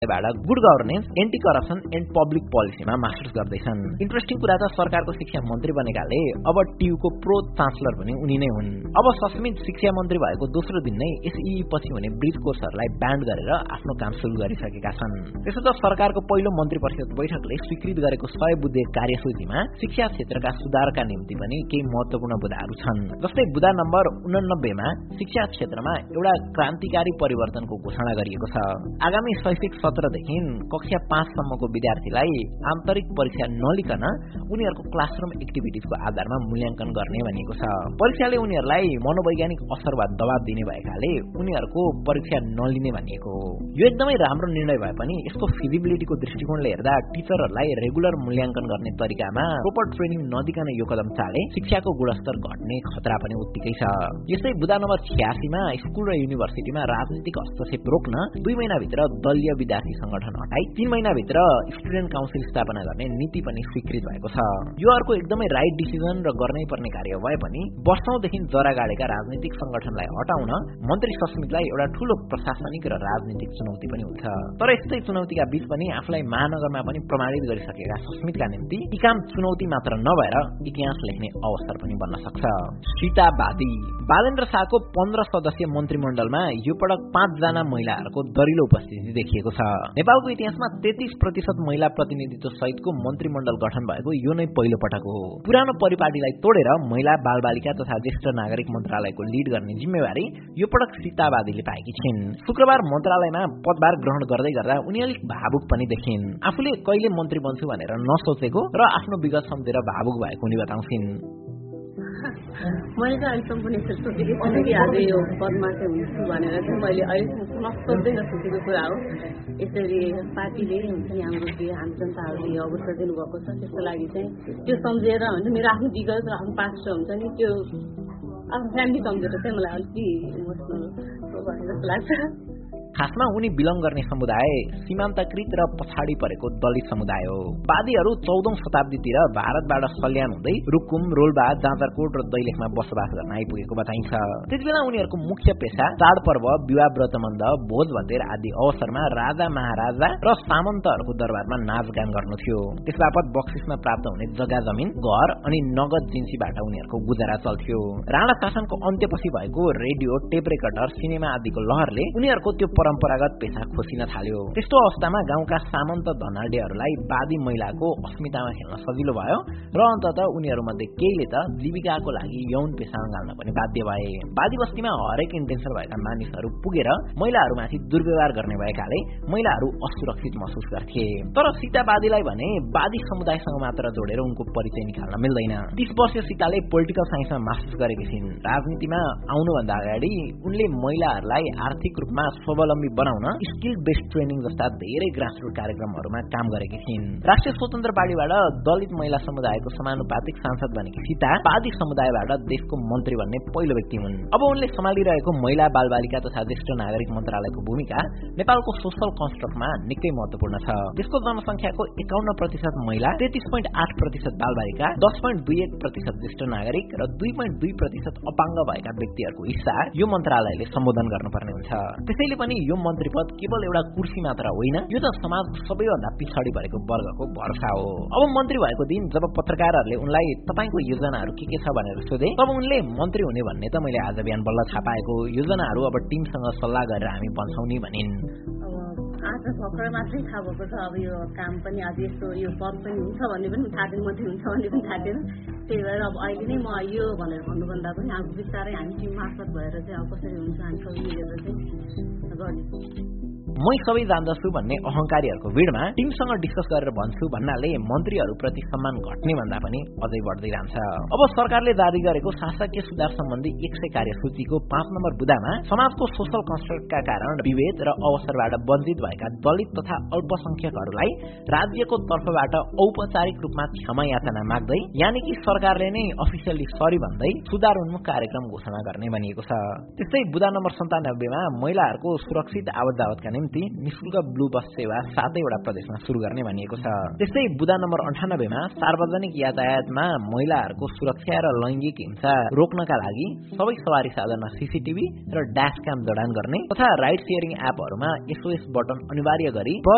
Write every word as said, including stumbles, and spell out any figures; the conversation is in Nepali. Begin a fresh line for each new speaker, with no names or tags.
बाट good governance, anti corruption and public पोलिसीमा masters गर्दैछन्। इन्ट्रेस्टिङ कुरा त सरकारको शिक्षा मन्त्री बनेकाले अब टियुको प्रो चान्सलर पनि उनी नै हुन्। अब सस्मित शिक्षा मन्त्री भएको दोस्रो दिन नै एसई पछि हुने ब्रिज कोर्सहरूलाई ब्यान्ड गरेर आफ्नो काम सुरु गरिसकेका छन्। त्यसो त सरकारको पहिलो मन्त्री परिषद बैठकले स्वीकृत गरेको सय बुँदे कार्यसूचीमा शिक्षा क्षेत्रका सुधारका निम्ति पनि केही महत्त्वपूर्ण बुँदाहरू छन्। जस्तै बुँदा नम्बर उनानब्बे मा शिक्षा क्षेत्रमा एउटा क्रान्तिकारी परिवर्तनको घोषणा गरिएको छ। आगामी शैक्षिक सत्रदेखि कक्षा पाँच सम्मको विद्यार्थीलाई आन्तरिक परीक्षा नलिकन उनीहरूको क्लासरुम एक्टिभिटिजको आधारमा मूल्याङ्कन गर्ने भनिएको छ। परीक्षाले उनीहरूलाई मनोवैज्ञानिक असर वा दबाव दिने भएकाले उनीहरूको परीक्षा नलिने भनिएको हो। यो एकदमै राम्रो निर्णय भए पनि यसको फिजिबिलिटीको दृष्टिकोणले हेर्दा टिचरहरूलाई रेगुलर मूल्याङ्कन गर्ने तरिकामा प्रोपर ट्रेनिङ नदिकन यो कदम चाले शिक्षाको गुणस्तर घट्ने खतरा पनि उत्तिकै छ। यस्तै बुँदा नम्बर छयासी मा स्कुल र युनिभर्सिटीमा राजनीतिक हस्तक्षेप रोक्न दुई महिनाभित्र दलीय विद्यार्थी संगठन हटाई तीन महिनाभित्र स्टुडेन्ट काउन्सिल स्थापना गर्ने नीति पनि स्वीकृत भएको छ। यो अर्को एकदमै राइट डिसिजन र गर्नै पर्ने कार्य भए पनि वर्षौंदेखि जरा गाडेका राजनीतिक संगठनलाई हटाउन मन्त्री सस्मितलाई एउटा ठूलो प्रशासनिक र राजनीतिक चुनौती पनि हुन्छ। तर यस्तै चुनौतीका बीच पनि आफूलाई महानगरमा पनि प्रमाणित गरिसकेका सस्मितका निम्ति यी काम चुनौती मात्र नभएर इतिहास लेख्ने अवसर पनि बन्न सक्छ। सीतावादी बालेन्द्र शाहको पन्ध्र सदस्यीय मन्त्रीमण्डलमा यो पटक पाँच जना महिलाहरूको दरिलो उपस्थिति देखिएको छ। नेपालको इतिहासमा तेत्तीस प्रतिशत महिला प्रतिनिधित्व सहितको मन्त्रीमण्डल गठन भएको यो नै पहिलो पटक हो। पुरानो परिपाटीलाई तोडेर महिला बालबालिका तथा ज्येष्ठ नागरिक मन्त्रालयको लिड गर्ने जिम्मेवारी यो पटक सीतावादीले पाएकी छिन्। शुक्रबार मन्त्रालयमा पदभार ग्रहण गर्दै गर्दा उनी अलिक भावुक पनि देखिन्। आफूले कहिले मन्त्री बन्छु भनेर नसोचेको र आफ्नो विगत सम्झेर भावुक भएको उनी बताउँछिन्।
मैले चाहिँ अहिलेसम्म पनि यसरी सोचेकी थिएँ कि आज यो पदमा चाहिँ हुन्छु भनेर चाहिँ मैले अहिलेसम्म सोच्दै नसोचेको कुरा हो। यसरी पार्टीले हुन्छ नि हाम्रो हामी जनताहरूले अवसर दिनुभएको छ, त्यसको लागि चाहिँ त्यो सम्झेर हुन्छ मेरो आफ्नो विगत र आफ्नो पास्ट हुन्छ नि त्यो आफ्नो फ्यामिली सम्झेर चाहिँ मलाई अलिकति इमोसनल भयो जस्तो लाग्छ।
खासमा उनी बिलङ गर्ने समुदाय सीमान्तकृत र पछाडि परेको दलित समुदाय हो। वादीहरू चौधौं शताब्दीतिर भारतबाट सल्यान हुँदै रुकुम, रोल्पा, जाजरकोट र दैलेखमा बसोबास गर्न आइपुगेको बताइन्छ। त्यतिबेला उनीहरूको मुख्य पेशा चाडपर्व, विवाह व्रतबन्ध, भोज भतेर आदि अवसरमा राजा महाराजा र सामन्तहरूको दरबारमा नाचगान गर्नु थियो। त्यसबापत बक्सिसमा प्राप्त हुने जग्गा जमिन, घर अनि नगद जिन्सीबाट उनीहरूको गुजारा चल्थ्यो। राणा शासनको अन्त्यपछि भएको रेडियो, टेप रेकर्डर, सिनेमा आदिको लहरले उनीहरूको त्यो परम्परागत पेशा खोसिन थाल्यो। त्यस्तो अवस्थामा गाउँका सामन्त धनाढ्यहरूलाई वादी महिलाको अस्मितामा खेल्न सजिलो भयो र अन्ततः उनीहरूमध्ये केहीले त जीविकाको लागि यौन पेशा अँगाल्न पनि बाध्य भए। वादी बस्तीमा हरेक इन्टेन्सन भएका मानिसहरू पुगेर महिलाहरूमाथि दुर्व्यवहार गर्ने भएकाले महिलाहरू असुरक्षित महसुस गर्थे। तर सीतावादीलाई भने वादी समुदायसँग मात्र जोडेर उनको परिचय निकाल्न मिल्दैन। तीस वर्षीय सीताले पोलिटिकल साइन्समा मास्टर्स गरेकी छिन्। राजनीतिमा आउनुभन्दा अगाडि उनले महिलाहरूलाई आर्थिक रूपमा स्वावलम्बी बनाउन स्किल बेस्ड ट्रेनिङ जस्ता धेरै ग्रासरुट कार्यक्रमहरूमा काम गरेकी छिन्। राष्ट्रिय स्वतन्त्र पार्टीबाट दलित महिला समुदायको समानुपातिक सांसद बनेकी सीता वादी समुदायबाट देशको मन्त्री बन्ने पहिलो व्यक्ति हुन्। अब उनले सम्हालिरहेको महिला, बालबालिका तथा ज्येष्ठ नागरिक मन्त्रालयको भूमिका नेपालको सोशल कन्स्ट्रक्टमा निकै महत्त्वपूर्ण छ। देशको जनसङ्ख्याको एकाउन्न प्रतिशत महिला, तेत्तीस पोइन्ट आठ प्रतिशत बालबालिका, दस पोइन्ट दुई एक प्रतिशत ज्येष्ठ नागरिक र दुई पोइन्ट दुई प्रतिशत अपाङ्ग भएका व्यक्तिहरूको हिस्सा यो मन्त्रालयले सम्बोधन गर्नुपर्ने हुन्छ। त्यसैले पनि यो मन्त्री पद केवल एउटा कुर्सी मात्र होइन, यो त समाजको सबैभन्दा पिछाडी परेको वर्गको भरोसा हो। अब मन्त्री भएको दिन जब पत्रकारहरूले उनलाई तपाईको योजनाहरू के के छ भनेर सोधे, तब उनले मन्त्री हुने भन्ने त मैले आज बिहान बल्ल थाहा पाएको, योजनाहरू अब टिमसँग सल्लाह गरेर हामी बन्छौँ नि भनिन्।
आज भर्खर मात्रै थाहा भएको छ। अब यो काम पनि आज यस्तो यो पद पनि हुन्छ भन्ने पनि थाहा थिएन, मन्त्री हुन्छ भन्ने पनि थाहा थिएन। त्यही भएर अब अहिले नै म यो भनेर भन्नुभन्दा पनि अब बिस्तारै हामी टिम मार्फत भएर चाहिँ अब कसरी हुन्छ हामी सबै मिलेर चाहिँ गर्ने।
मै सबै जान्दछु भन्ने अहंकारीहरूको भिडमा टिमसँग डिस्कस गरेर भन्छु भन्नाले मन्त्रीहरूप्रति सम्मान घट्ने भन्दा पनि अझै बढ्दै जान्छ। अब सरकारले जारी गरेको शासकीय सुधार सम्बन्धी एक सय कार्यसूचीको पाँच नम्बर बुँदामा समाजको सोशल कन्स्ट्रक्टका कारण विभेद र अवसरबाट वञ्चित भएका दलित तथा अल्पसंख्यकहरूलाई राज्यको तर्फबाट औपचारिक रूपमा क्षमा याचना माग्दै, यानि कि सरकारले नै अफिसियली सरी भन्दै सुधार उन्मुख कार्यक्रम घोषणा गर्ने भनिएको छ। त्यस्तै बुँदा नम्बर सन्तानब्बेमा महिलाहरूको सुरक्षित आवत जावतका निम्ति निशुल्क ब्लू बस सेवा सातैवटा प्रदेशमा सुरु गर्ने भनिएको छ। त्यस्तै बुँदा नम्बर अन्ठानब्बेमा सार्वजनिक यातायातमा महिलाहरूको सुरक्षा र लैङ्गिक हिंसा रोक्नका लागि सबै सवारी साधनमा सीसीटीभी र ड्यास क्याम जडान गर्ने तथा राइड सेयरिङ एपहरूमा एसओएस बटन अनिवार्य गरी